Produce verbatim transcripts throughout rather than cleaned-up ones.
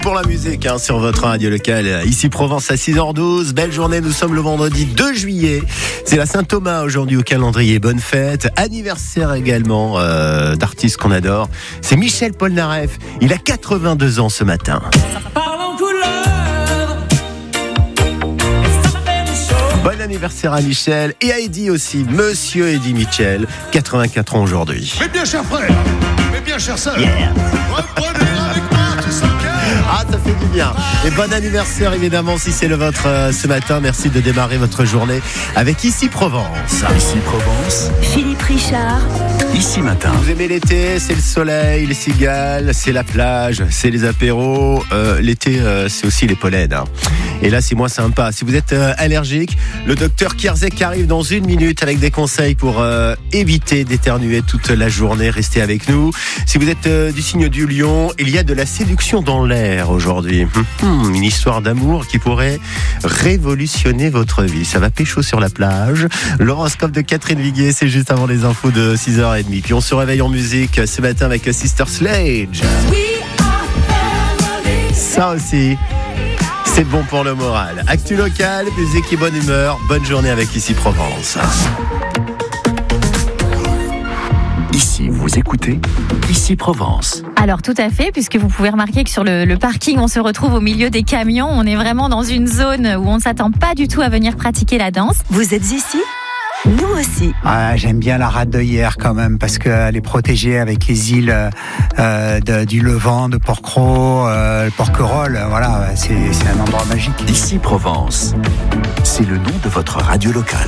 Pour la musique hein, sur votre radio locale, ici Provence à six heures douze, belle journée, nous sommes le vendredi deux juillet, c'est la Saint-Thomas aujourd'hui au calendrier, bonne fête, anniversaire également euh, d'artistes qu'on adore, c'est Michel Polnareff, il a quatre-vingt-deux ans ce matin. Bon anniversaire à Michel et à Eddie aussi, Monsieur Eddie Mitchell, quatre-vingt-quatre ans aujourd'hui. Mes bien chers frères, mes bien chers sœurs, Yeah. reprenez avec moi ce cinquième. Ah, ça fait du bien. Et bon anniversaire évidemment si c'est le vôtre euh, ce matin. Merci de démarrer votre journée avec Ici Provence. Ici Provence, Philippe Richard. Ici Matin. Vous aimez l'été, c'est le soleil, les cigales, c'est la plage, c'est les apéros. Euh, l'été, euh, c'est aussi les pollens. Hein. Et là, c'est moins sympa. Si vous êtes euh, allergique, le docteur Kierzek arrive dans une minute avec des conseils pour euh, éviter d'éternuer toute la journée. Restez avec nous. Si vous êtes euh, du signe du lion, il y a de la séduction dans l'air aujourd'hui. Hum, une histoire d'amour qui pourrait révolutionner votre vie. Ça va pécho sur la plage. L'horoscope de Catherine Viguier, c'est juste avant les infos de six heures trente. Puis on se réveille en musique ce matin avec Sister Sledge. Ça aussi, c'est bon pour le moral. Actu local, musique et bonne humeur. Bonne journée avec Ici Provence. Ici, vous écoutez Ici Provence. Alors tout à fait, puisque vous pouvez remarquer que sur le, le parking, on se retrouve au milieu des camions. On est vraiment dans une zone où on ne s'attend pas du tout à venir pratiquer la danse. Vous êtes ici ? Nous aussi. Ah, j'aime bien la rade de hier quand même parce qu'elle est protégée avec les îles euh, de, du Levant, de Porquerolles, euh, Porquerolles. Voilà, c'est, c'est un endroit magique. Ici Provence, c'est le nom de votre radio locale.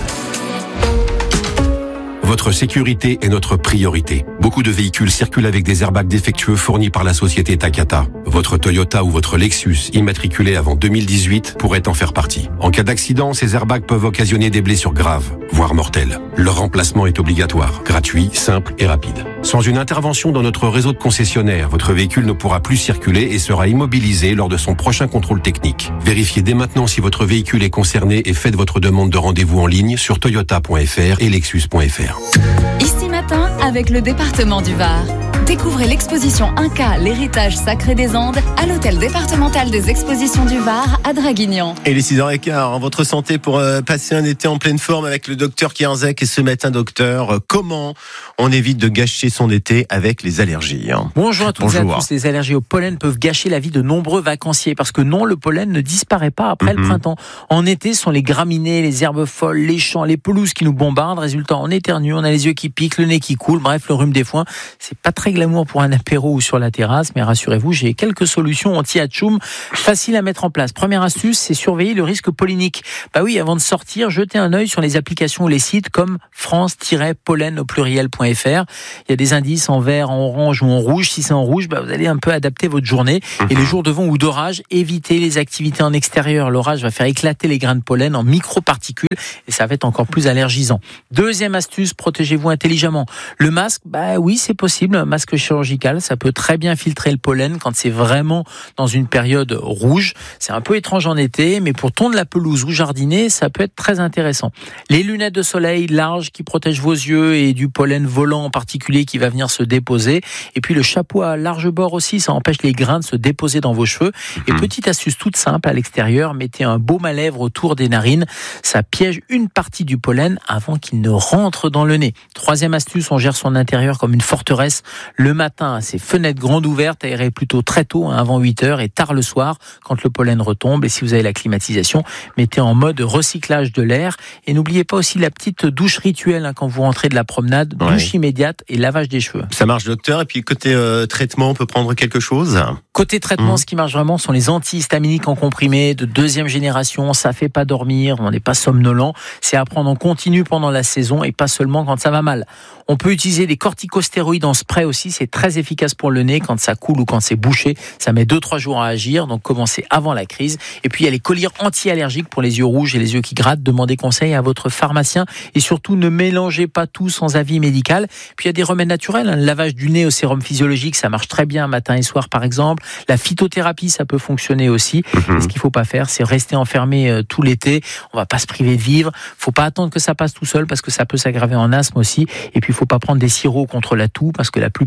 Votre sécurité est notre priorité. Beaucoup de véhicules circulent avec des airbags défectueux fournis par la société Takata. Votre Toyota ou votre Lexus, immatriculé avant deux mille dix-huit, pourrait en faire partie. En cas d'accident, ces airbags peuvent occasionner des blessures graves, voire mortelles. Leur remplacement est obligatoire, gratuit, simple et rapide. Sans une intervention dans notre réseau de concessionnaires, votre véhicule ne pourra plus circuler et sera immobilisé lors de son prochain contrôle technique. Vérifiez dès maintenant si votre véhicule est concerné et faites votre demande de rendez-vous en ligne sur toyota point f r et lexus point f r. Ici Matin avec le département du Var. Découvrez l'exposition Inca, l'héritage sacré des Andes à l'hôtel départemental des expositions du Var à Draguignan. Et les six heures quinze, votre santé pour euh, passer un été en pleine forme avec le docteur Kierzek. Et ce matin, docteur, euh, comment on évite de gâcher son été avec les allergies hein. Bonjour à toutes Bonjour. et à tous. Les allergies au pollen peuvent gâcher la vie de nombreux vacanciers parce que non, le pollen ne disparaît pas après mm-hmm. le printemps. En été, ce sont les graminées, les herbes folles, les champs, les pelouses qui nous bombardent. Résultat, on éternue, on a les yeux qui piquent, le nez qui coule, bref, le rhume des foins. C'est pas très glamour pour un apéro ou sur la terrasse, mais rassurez-vous, j'ai quelques solutions anti-atchoum faciles à mettre en place. Première astuce, c'est surveiller le risque pollinique. Bah oui, avant de sortir, jetez un œil sur les applications ou les sites comme france-pollen au pluriel point f r. Il y a des indices en vert, en orange ou en rouge. Si c'est en rouge, bah vous allez un peu adapter votre journée. Et les jours de vent ou d'orage, évitez les activités en extérieur. L'orage va faire éclater les grains de pollen en microparticules et ça va être encore plus allergisant. Deuxième astuce, protégez-vous intelligemment. Le masque, bah oui, c'est possible. Un masque chirurgical, ça peut très bien filtrer le pollen quand c'est vraiment dans une période rouge. C'est un peu étrange en été, mais pour tondre la pelouse ou jardiner, ça peut être très intéressant. Les lunettes de soleil larges qui protègent vos yeux et du pollen volant en particulier qui va venir se déposer. Et puis le chapeau à large bord aussi, ça empêche les grains de se déposer dans vos cheveux. Et petite astuce toute simple à l'extérieur, mettez un baume à lèvres autour des narines. Ça piège une partie du pollen avant qu'il ne rentre dans le nez. Troisième astuce, on gère son intérieur comme une forteresse. Le matin, ces fenêtres grandes ouvertes, aérez plutôt très tôt, hein, avant huit heures et tard le soir quand le pollen retombe. Et si vous avez la climatisation, mettez en mode recyclage de l'air. Et n'oubliez pas aussi la petite douche rituelle hein, quand vous rentrez de la promenade, ouais. douche immédiate et lavage des cheveux. Ça marche, docteur. Et puis côté euh, traitement, on peut prendre quelque chose. Côté traitement, mmh. ce qui marche vraiment sont les antihistaminiques en comprimé de deuxième génération. Ça fait pas dormir, on n'est pas somnolent. C'est à prendre en continu pendant la saison et pas seulement quand ça va mal. On peut utiliser des corticostéroïdes en spray aussi. C'est très efficace pour le nez quand ça coule ou quand c'est bouché. Ça met deux trois jours à agir, donc commencez avant la crise. Et puis il y a les collyres anti-allergiques pour les yeux rouges et les yeux qui grattent. Demandez conseil à votre pharmacien et surtout ne mélangez pas tout sans avis médical. Puis il y a des remèdes naturels. Le lavage du nez au sérum physiologique, ça marche très bien matin et soir par exemple. La phytothérapie, ça peut fonctionner aussi. Mmh. Ce qu'il faut pas faire, c'est rester enfermé euh, tout l'été. On va pas se priver de vivre. Faut pas attendre que ça passe tout seul parce que ça peut s'aggraver en asthme aussi. Et puis il faut pas prendre des sirops contre la toux parce que la plupart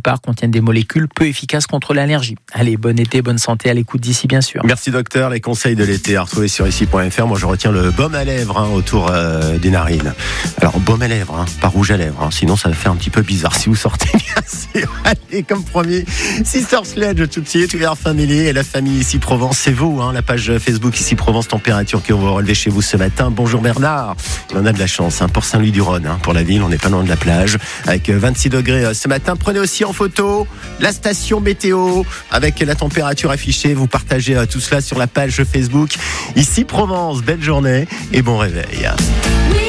plupart contiennent des molécules peu efficaces contre l'allergie. Allez, bon été, bonne santé à l'écoute d'ici, bien sûr. Merci docteur, les conseils de l'été à retrouver sur ici point f r. Moi je retiens le baume à lèvres hein, autour euh, des narines. Alors baume à lèvres, hein, pas rouge à lèvres, hein, sinon ça va faire un petit peu bizarre si vous sortez bien sûr. Allez, comme promis, Sister Sledge tout de suite, V R Family et la famille Ici Provence, c'est vous, hein, la page Facebook Ici Provence Température qui va relever chez vous ce matin. Bonjour Bernard, on a de la chance hein, pour Saint-Louis-du-Rhône, hein, pour la ville, on n'est pas loin de la plage, avec vingt-six degrés ce matin. Prenez aussi en photo la station météo avec la température affichée, vous partagez tout cela sur la page Facebook Ici Provence. Belle journée et bon réveil.